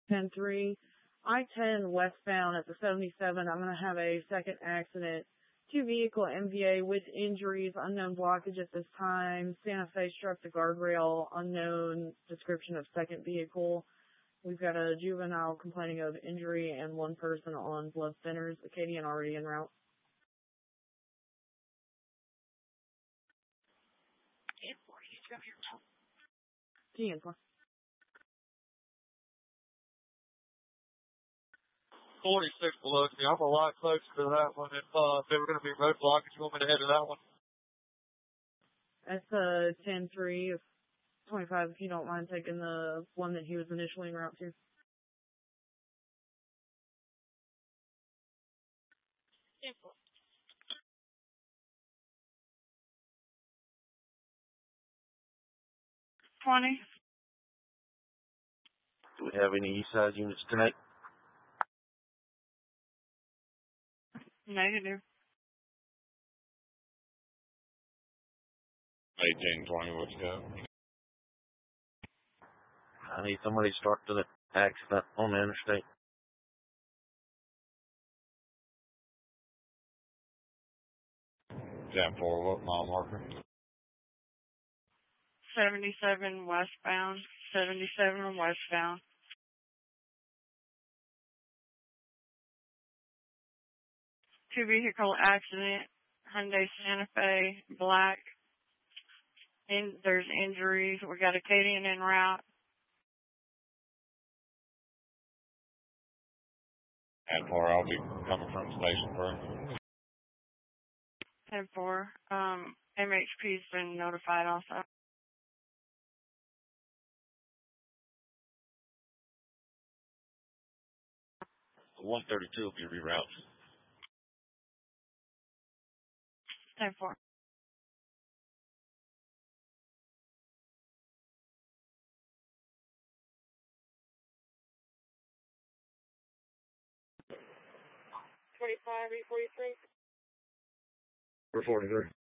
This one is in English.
10-3. I-10 westbound at the 77. I'm going to have a second accident. 2-vehicle MVA with injuries, unknown blockage at this time. Santa Fe struck the guardrail, unknown description of second vehicle. We've got a juvenile complaining of injury and one person on blood thinners. Acadian already en route. 10-4. 46 below me. I'm a lot closer to that one. If they were going to be road blockage, you want me to head to that one? That's 10-3. 25, if you don't mind taking the one that he was initially en route to. 10-4. 20. Do we have any east side units tonight? Negative. 18-20, what you got? I need somebody to start to the accident on the interstate. 10-4, what mile marker? 77 westbound. 77 westbound. Two-vehicle accident. Hyundai Santa Fe, black. There's injuries. We got Acadian en route. 10-4, I'll be coming from station for 10-4. MHP's been notified also. 132 will be rerouted. 10-4. 45, 843. 443.